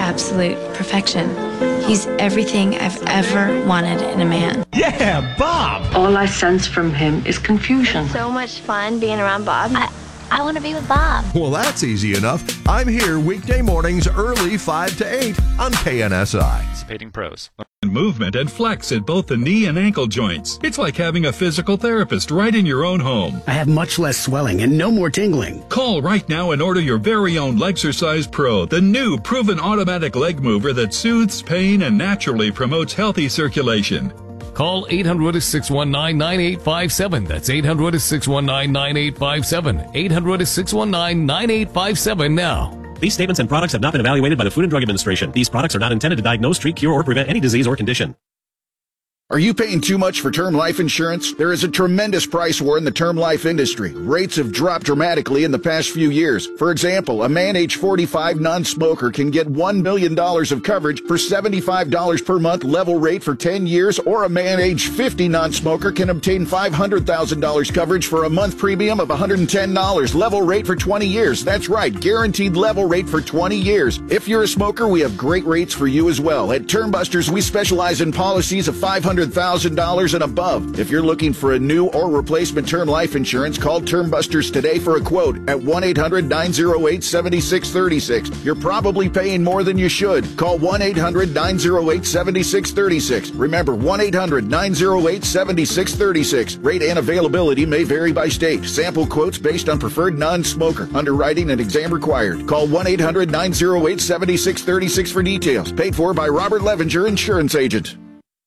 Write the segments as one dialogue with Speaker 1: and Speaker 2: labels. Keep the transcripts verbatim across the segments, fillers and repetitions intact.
Speaker 1: absolute perfection. He's everything I've ever wanted in a man.
Speaker 2: Yeah, Bob!
Speaker 3: All I sense from him is confusion.
Speaker 1: So much fun being around Bob. I, I want to be with Bob.
Speaker 4: Well, that's easy enough. I'm here weekday mornings early five to eight on K N S I.
Speaker 5: Participating pros.
Speaker 6: Movement and flex at both the knee and ankle joints. It's like having a physical therapist right in your own home.
Speaker 7: I have much less swelling and no more tingling.
Speaker 6: Call right now and order your very own Lexercise Pro, the new proven automatic leg mover that soothes pain and naturally promotes healthy circulation.
Speaker 8: Call eight hundred, six one nine, nine eight five seven. That's eight hundred, six one nine, nine eight five seven. eight hundred, six one nine, nine eight five seven now.
Speaker 9: These statements and products have not been evaluated by the Food and Drug Administration. These products are not intended to diagnose, treat, cure, or prevent any disease or condition.
Speaker 10: Are you paying too much for term life insurance? There is a tremendous price war in the term life industry. Rates have dropped dramatically in the past few years. For example, a man age forty-five non-smoker can get one million dollars of coverage for seventy-five dollars per month level rate for ten years, or a man age fifty non-smoker can obtain five hundred thousand dollars coverage for a month premium of one hundred ten dollars level rate for twenty years. That's right, guaranteed level rate for twenty years. If you're a smoker, we have great rates for you as well. At Term Busters, we specialize in policies of five hundred thousand dollars and above. If you're looking for a new or replacement term life insurance, call Term Busters today for a quote at one eight hundred, nine oh eight, seven six three six. You're probably paying more than you should. Call one eight hundred, nine oh eight, seven six three six. Remember, one eight hundred, nine oh eight, seven six three six. Rate and availability may vary by state. Sample quotes based on preferred non-smoker. Underwriting and exam required. Call one eight hundred, nine oh eight, seven six three six for details. Paid for by Robert Levenger, insurance agent.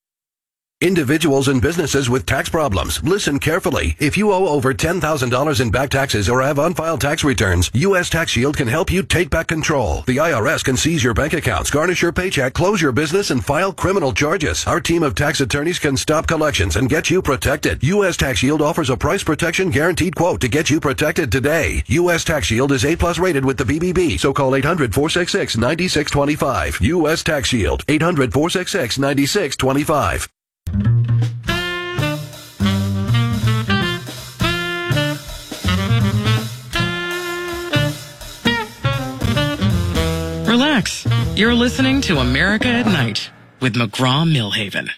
Speaker 4: Individuals and businesses with tax problems, listen carefully. If you owe over ten thousand dollars in back taxes or have unfiled tax returns, U S Tax Shield can help you take back control. The I R S can seize your bank accounts, garnish your paycheck, close your business, and file criminal charges. Our team of tax attorneys can stop collections and get you protected. U S Tax Shield offers a price protection guaranteed quote to get you protected today. U S Tax Shield is A plus rated with the B B B, so call eight hundred, four six six, nine six two five. U S Tax Shield, eight hundred, four six six, nine six two five.
Speaker 11: Relax. You're listening to America at Night with McGraw-Milhaven.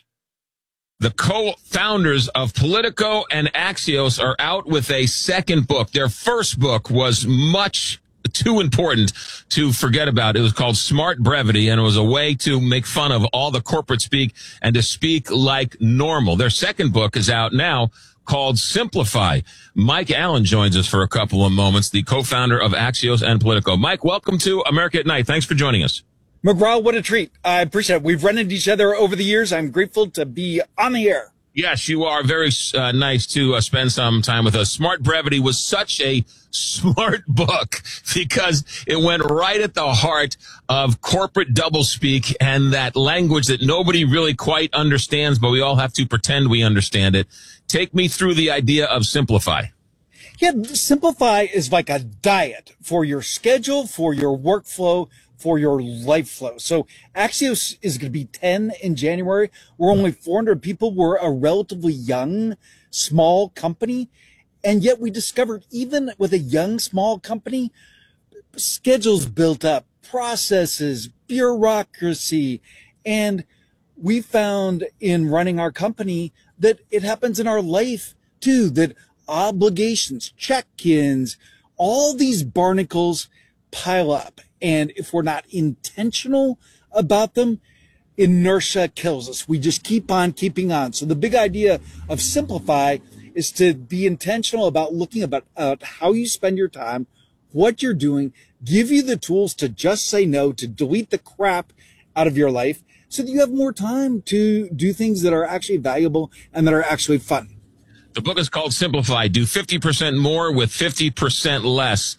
Speaker 12: The co-founders of Politico and Axios are out with a second book. Their first book was much too important to forget about. It was called Smart Brevity, and it was a way to make fun of all the corporate speak and to speak like normal. Their second book is out now, called Simplify. Mike Allen joins us for a couple of moments, the co-founder of Axios and Politico. Mike, welcome to America at Night. Thanks for joining us.
Speaker 13: McGraw, what a treat. I appreciate it. We've run into each other over the years. I'm grateful to be on the air.
Speaker 12: Yes, you are. Very uh, nice to uh, spend some time with us. Smart Brevity was such a smart book because it went right at the heart of corporate doublespeak and that language that nobody really quite understands, but we all have to pretend we understand it. Take me through the idea of Simplify.
Speaker 13: Yeah, Simplify is like a diet for your schedule, for your workflow, for your life flow. So Axios is going to be ten in January. We're only four hundred people. We're a relatively young, small company. And yet we discovered even with a young, small company, schedules built up, processes, bureaucracy. And we found in running our company that it happens in our life too, that obligations, check-ins, all these barnacles pile up. And if we're not intentional about them, inertia kills us. We just keep on keeping on. So the big idea of Simplify is to be intentional about looking about uh, how you spend your time, what you're doing, give you the tools to just say no, to delete the crap out of your life so that you have more time to do things that are actually valuable and that are actually fun.
Speaker 12: The book is called Simplify. Do fifty percent more with fifty percent less.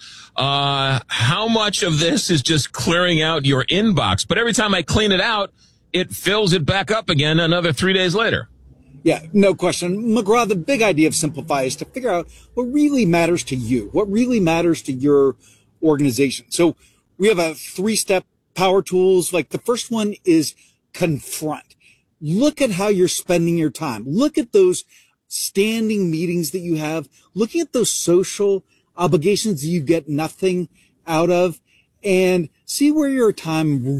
Speaker 12: Uh, how much of this is just clearing out your inbox? But every time I clean it out, it fills it back up again another three days later.
Speaker 13: Yeah, no question. McGraw, the big idea of Simplify is to figure out what really matters to you, what really matters to your organization. So we have a three-step power tools. Like the first one is confront. Look at how you're spending your time. Look at those standing meetings that you have, looking at those social obligations you get nothing out of, and see where your time